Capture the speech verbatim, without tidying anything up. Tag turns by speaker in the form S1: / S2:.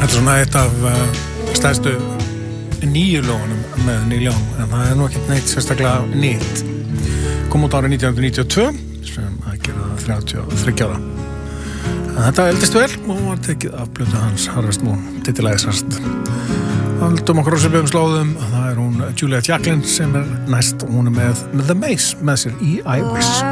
S1: Þetta er svona eitt af uh, stærstu nýju lögunum með Neil Young, en það er nú ekki neitt sérstaklega nýtt. Kom út árið nítján hundruð níutíu og tvö, sem að gera það þrjátíu og þriggja ára. En þetta eldist vel og var tekið af plötu hans Harvest Moon, titilæði sérst. Haldum okkur á svipum slóðum, það er hún Julia Jacklin sem er næst, og hún er með, með The Maze með sér í I Wish.